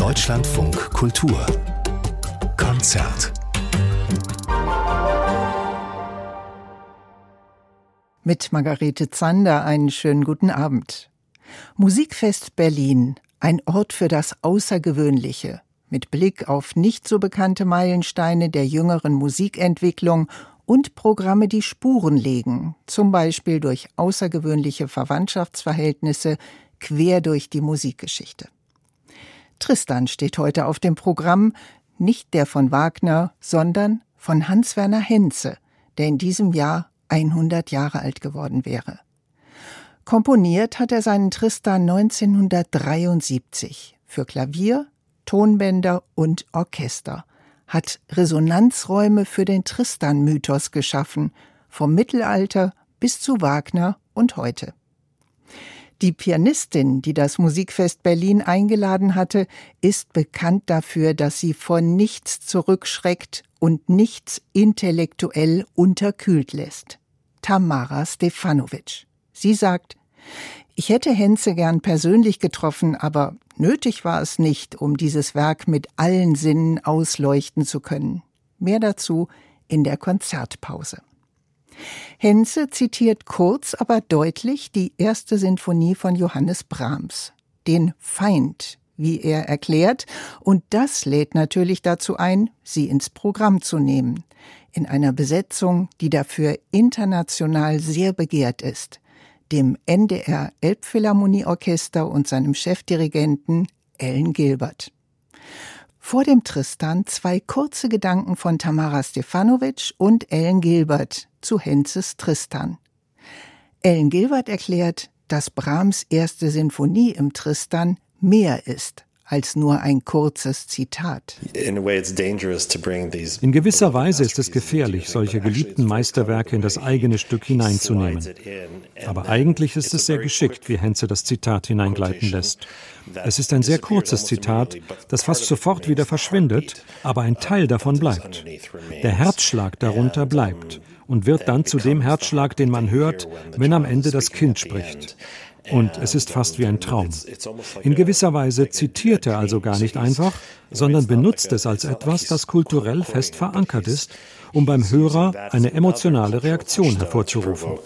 Deutschlandfunk Kultur Konzert. Mit Margarete Zander einen schönen guten Abend. Musikfest Berlin, ein Ort für das Außergewöhnliche, mit Blick auf nicht so bekannte Meilensteine der jüngeren Musikentwicklung und Programme, die Spuren legen, zum Beispiel durch außergewöhnliche Verwandtschaftsverhältnisse quer durch die Musikgeschichte. Tristan steht heute auf dem Programm, nicht der von Wagner, sondern von Hans-Werner Henze, der in diesem Jahr 100 Jahre alt geworden wäre. Komponiert hat er seinen Tristan 1973 für Klavier, Tonbänder und Orchester, hat Resonanzräume für den Tristan-Mythos geschaffen, vom Mittelalter bis zu Wagner und heute. Die Pianistin, die das Musikfest Berlin eingeladen hatte, ist bekannt dafür, dass sie vor nichts zurückschreckt und nichts intellektuell unterkühlt lässt. Tamara Stefanovic. Sie sagt: Ich hätte Henze gern persönlich getroffen, aber nötig war es nicht, um dieses Werk mit allen Sinnen ausleuchten zu können. Mehr dazu in der Konzertpause. Henze zitiert kurz, aber deutlich die erste Sinfonie von Johannes Brahms, den Feind, wie er erklärt, und das lädt natürlich dazu ein, sie ins Programm zu nehmen, in einer Besetzung, die dafür international sehr begehrt ist, dem NDR Elbphilharmonieorchester und seinem Chefdirigenten Ellen Gilbert. Vor dem Tristan 2 kurze Gedanken von Tamara Stefanovic und Ellen Gilbert zu Henzes Tristan. Ellen Gilbert erklärt, dass Brahms erste Sinfonie im Tristan mehr ist als nur ein kurzes Zitat. In gewisser Weise ist es gefährlich, solche geliebten Meisterwerke in das eigene Stück hineinzunehmen. Aber eigentlich ist es sehr geschickt, wie Henze das Zitat hineingleiten lässt. Es ist ein sehr kurzes Zitat, das fast sofort wieder verschwindet, aber ein Teil davon bleibt. Der Herzschlag darunter bleibt und wird dann zu dem Herzschlag, den man hört, wenn am Ende das Kind spricht. Und es ist fast wie ein Traum. In gewisser Weise zitiert er also gar nicht einfach, sondern benutzt es als etwas, das kulturell fest verankert ist, um beim Hörer eine emotionale Reaktion hervorzurufen.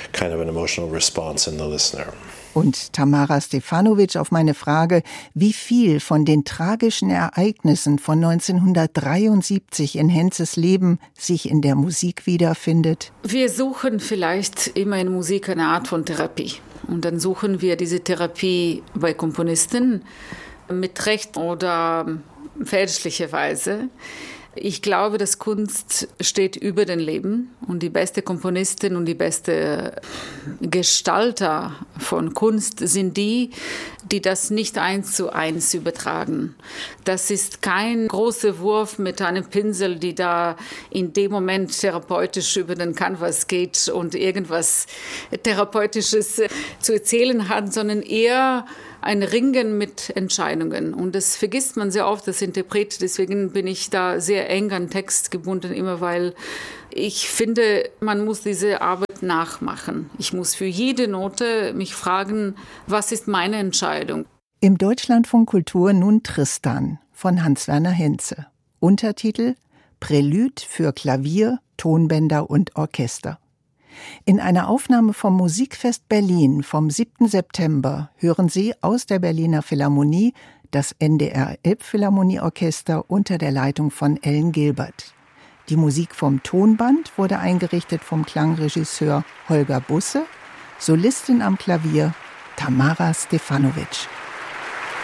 Und Tamara Stefanovic auf meine Frage, wie viel von den tragischen Ereignissen von 1973 in Henzes Leben sich in der Musik wiederfindet. Wir suchen vielleicht immer in Musik eine Art von Therapie. Und dann suchen wir diese Therapie bei Komponisten mit Recht oder fälschlicherweise. Ich glaube, dass Kunst steht über dem Leben und die beste Komponistin und die beste Gestalter von Kunst sind die das nicht 1:1 übertragen. Das ist kein großer Wurf mit einem Pinsel, die da in dem Moment therapeutisch über den Canvas geht und irgendwas Therapeutisches zu erzählen hat, sondern eher ein Ringen mit Entscheidungen. Und das vergisst man sehr oft, das Interpret. Deswegen bin ich da sehr eng an Text gebunden, immer weil ich finde, man muss diese Arbeit nachmachen. Ich muss für jede Note mich fragen, was ist meine Entscheidung? Im Deutschlandfunk Kultur nun Tristan von Hans-Werner Henze. Untertitel: Prälude für Klavier, Tonbänder und Orchester. In einer Aufnahme vom Musikfest Berlin vom 7. September hören Sie aus der Berliner Philharmonie das NDR Elbphilharmonieorchester unter der Leitung von Ellen Gilbert. Die Musik vom Tonband wurde eingerichtet vom Klangregisseur Holger Busse, Solistin am Klavier Tamara Stefanovic.